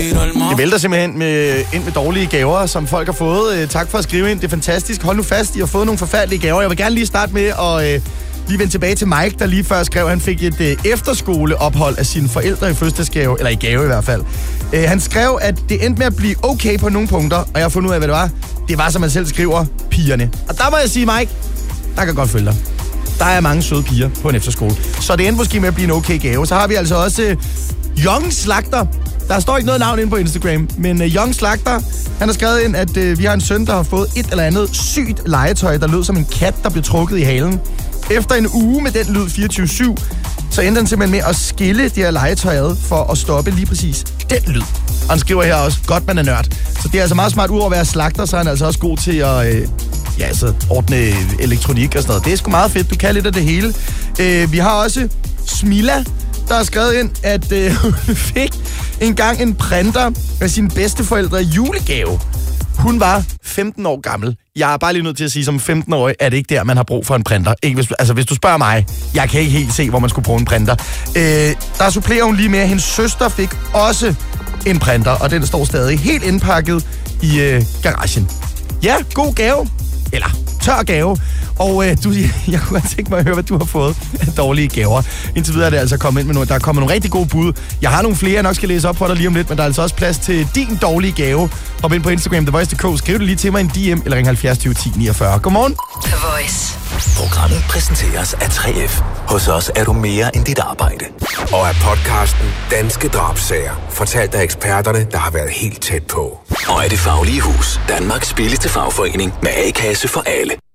Det vælter simpelthen ind med dårlige gaver, som folk har fået. Tak for at skrive ind. Det er fantastisk. Hold nu fast, I har fået nogle forfærdelige gaver. Jeg vil gerne lige starte med at lige vende tilbage til Mike, der lige før skrev, at han fik et efterskoleophold af sine forældre i fødselsdagsgave, eller i gave i hvert fald. Han skrev, at det endte med at blive okay på nogle punkter, og jeg har fundet ud af, hvad det var. Det var, som man selv skriver, pigerne. Og der må jeg sige, Mike, der kan godt følge dig. Der er mange søde piger på en efterskole. Så det endte måske med at blive en okay gave. Så har vi altså også Young Slagter. Der står ikke noget navn inde på Instagram, men Young Slagter, han har skrevet ind, at vi har en søn, der har fået et eller andet sygt legetøj, der lød som en kat, der blev trukket i halen. Efter en uge med den lyd 24/7, så endte han simpelthen med at skille det her legetøj ad for at stoppe lige præcis den lyd. Og han skriver her også, godt man er nørd. Så det er altså meget smart. Udover at være slagter, så er han altså også god til at ordne elektronik og sådan noget. Det er sgu meget fedt. Du kan lidt af det hele. Vi har også Smilla, der har skrevet ind, at hun fik engang en printer af sine bedsteforældre i julegave. Hun var 15 år gammel. Jeg er bare lige nødt til at sige, som 15-årig er det ikke der, man har brug for en printer. Ikke, hvis du spørger mig, jeg kan ikke helt se, hvor man skulle bruge en printer. Der supplerer hun lige med, at hendes søster fik også en printer, og den står stadig helt indpakket i garagen. Ja, god gave. Eller tør gave. Og jeg kunne godt tænke mig at høre, hvad du har fået af dårlige gaver. Indtil videre er det altså kommet ind med noget. Der er kommet nogle rigtig gode bud. Jeg har nogle flere, jeg nok skal læse op for dig lige om lidt, men der er altså også plads til din dårlige gave. Hop ind på Instagram, TheVoice.dk. Skriv det lige til mig en DM eller ring 70 20 10 49. Godmorgen. The Voice. Programmet præsenteres af 3F. Hos os er du mere end dit arbejde. Og af podcasten Danske Drabsager, fortalt af eksperterne, der har været helt tæt på. Og af Det Faglige Hus, Danmarks billigste fagforening med A-kasse for alle.